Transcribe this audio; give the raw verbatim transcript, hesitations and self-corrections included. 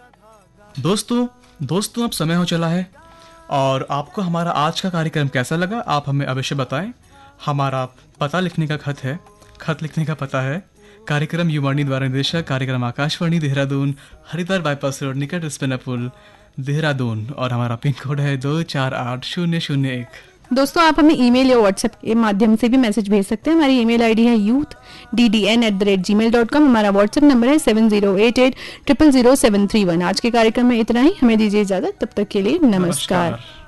दोस्तों दोस्तों अब समय हो चला है और आपको हमारा आज का कार्यक्रम कैसा लगा आप हमें अवश्य बताएं। हमारा पता लिखने का खत है खत लिखने का पता है कार्यक्रम युवाणी द्वारा निदेशक कार्यक्रम आकाशवाणी देहरादून हरिद्वार बाईपास रोड निकट रिस्पना पुल देहरादून और हमारा पिन कोड है दो चार आठ शून्य शून्य एक। दोस्तों आप हमें ईमेल या व्हाट्सएप के माध्यम से भी मैसेज भेज सकते हैं। हमारी ईमेल आईडी है youth D D N at the rate ji mail dot com. हमारा व्हाट्सएप नंबर है seven zero eight eight triple zero seven three one. आज के कार्यक्रम में इतना ही, हमें दीजिए इजाजत, तब तक के लिए नमस्कार, नमस्कार।